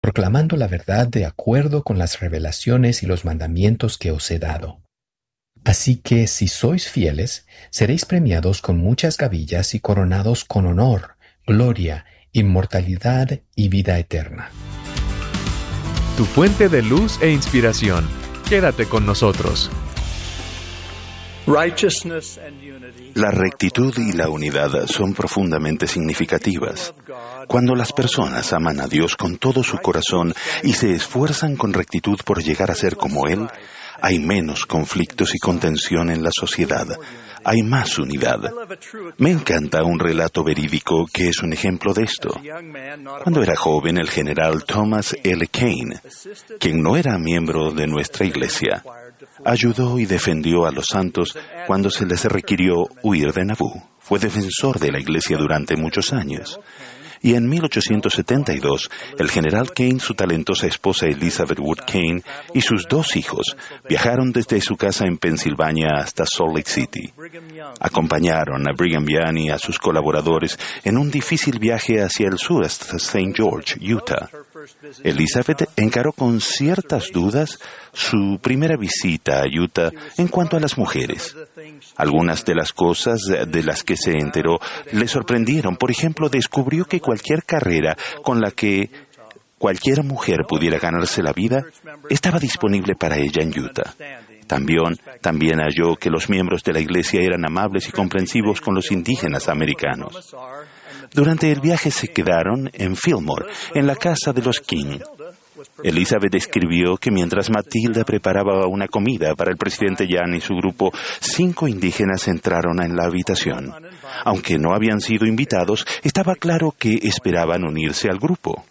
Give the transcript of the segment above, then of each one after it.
proclamando la verdad de acuerdo con las revelaciones y los mandamientos que os he dado. Así que si sois fieles, seréis premiados con muchas gavillas y coronados con honor, gloria, inmortalidad y vida eterna. Tu fuente de luz e inspiración. Quédate con nosotros. La rectitud y la unidad son profundamente significativas. Cuando las personas aman a Dios con todo su corazón y se esfuerzan con rectitud por llegar a ser como Él, hay menos conflictos y contención en la sociedad. Hay más unidad. Me encanta un relato verídico que es un ejemplo de esto. Cuando era joven, el general Thomas L. Kane, quien no era miembro de nuestra iglesia, ayudó y defendió a los santos cuando se les requirió huir de Nabú. Fue defensor de la iglesia durante muchos años. Y en 1872, el general Kane, su talentosa esposa Elizabeth Wood Kane y sus 2 hijos viajaron desde su casa en Pensilvania hasta Salt Lake City. Acompañaron a Brigham Young y a sus colaboradores en un difícil viaje hacia el sur hasta St. George, Utah. Elizabeth encaró con ciertas dudas su primera visita a Utah en cuanto a las mujeres. Algunas de las cosas de las que se enteró le sorprendieron. Por ejemplo, descubrió que cualquier carrera con la que cualquier mujer pudiera ganarse la vida estaba disponible para ella en Utah. También halló que los miembros de la iglesia eran amables y comprensivos con los indígenas americanos. Durante el viaje se quedaron en Fillmore, en la casa de los King. Elizabeth escribió que mientras Matilda preparaba una comida para el presidente Young y su grupo, 5 indígenas entraron en la habitación. Aunque no habían sido invitados, estaba claro que esperaban unirse al grupo.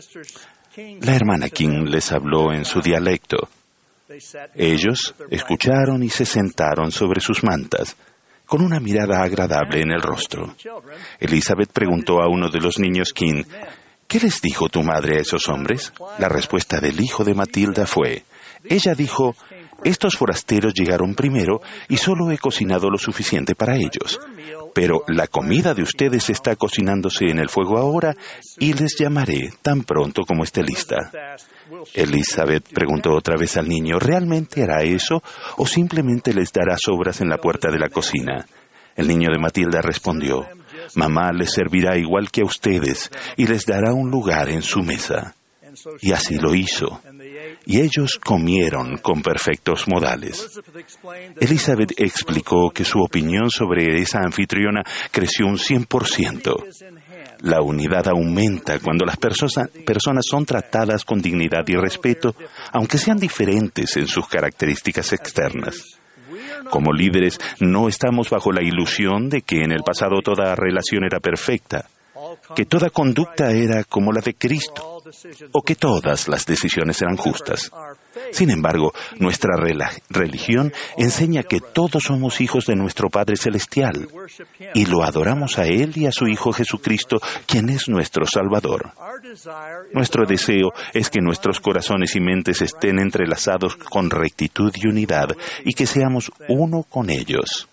La hermana King les habló en su dialecto. Ellos escucharon y se sentaron sobre sus mantas, con una mirada agradable en el rostro. Elizabeth preguntó a uno de los niños King, ¿qué les dijo tu madre a esos hombres? La respuesta del hijo de Matilda fue, ella dijo, estos forasteros llegaron primero y solo he cocinado lo suficiente para ellos. Pero la comida de ustedes está cocinándose en el fuego ahora y les llamaré tan pronto como esté lista. Elizabeth preguntó otra vez al niño, ¿realmente hará eso o simplemente les dará sobras en la puerta de la cocina? El niño de Matilda respondió, mamá les servirá igual que a ustedes y les dará un lugar en su mesa. Y así lo hizo. Y ellos comieron con perfectos modales. Elizabeth explicó que su opinión sobre esa anfitriona creció un 100%. La unidad aumenta cuando las personas son tratadas con dignidad y respeto, aunque sean diferentes en sus características externas. Como líderes, no estamos bajo la ilusión de que en el pasado toda relación era perfecta, que toda conducta era como la de Cristo, o que todas las decisiones eran justas. Sin embargo, nuestra religión enseña que todos somos hijos de nuestro Padre Celestial y lo adoramos a Él y a su Hijo Jesucristo, quien es nuestro Salvador. Nuestro deseo es que nuestros corazones y mentes estén entrelazados con rectitud y unidad y que seamos uno con ellos.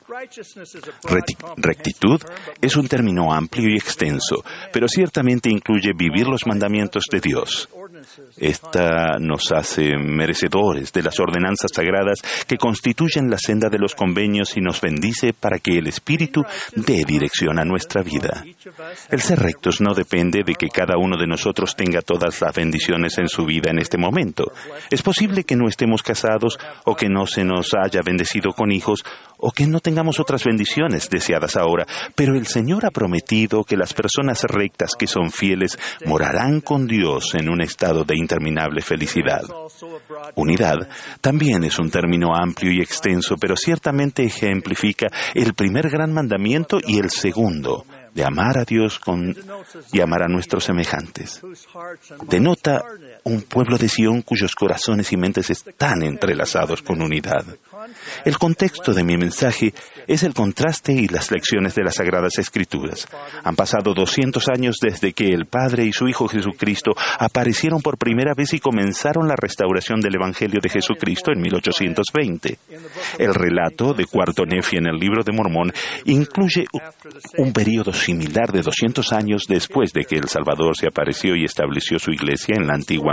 Rectitud es un término amplio y extenso, pero ciertamente incluye vivir los mandamientos de Dios. Esta nos hace merecedores de las ordenanzas sagradas que constituyen la senda de los convenios y nos bendice para que el Espíritu dé dirección a nuestra vida. El ser rectos no depende de que cada uno de nosotros tenga todas las bendiciones en su vida en este momento. Es posible que no estemos casados o que no se nos haya bendecido con hijos o que no tengamos otras bendiciones deseadas ahora, pero el Señor ha prometido que las personas rectas que son fieles morarán con Dios en un estado de interminable felicidad. Unidad también es un término amplio y extenso, pero ciertamente ejemplifica el primer gran mandamiento y el segundo, de amar a Dios y amar a nuestros semejantes. Denota un pueblo de Sión cuyos corazones y mentes están entrelazados con unidad. El contexto de mi mensaje es el contraste y las lecciones de las Sagradas Escrituras. Han pasado 200 años desde que el Padre y su Hijo Jesucristo aparecieron por primera vez y comenzaron la restauración del Evangelio de Jesucristo en 1820. El relato de Cuarto Nefi en el Libro de Mormón incluye un periodo similar de 200 años después de que el Salvador se apareció y estableció su iglesia en la antigua